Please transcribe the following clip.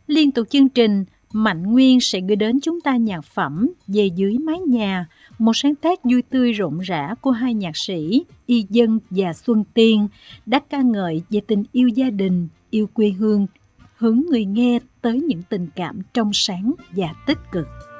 Liên tục chương trình, Mạnh Nguyên sẽ gửi đến chúng ta nhạc phẩm Về dưới mái nhà, một sáng tác vui tươi rộn rã của hai nhạc sĩ Y Dân và Xuân Tiên đã ca ngợi về tình yêu gia đình, yêu quê hương, hướng người nghe tới những tình cảm trong sáng và tích cực.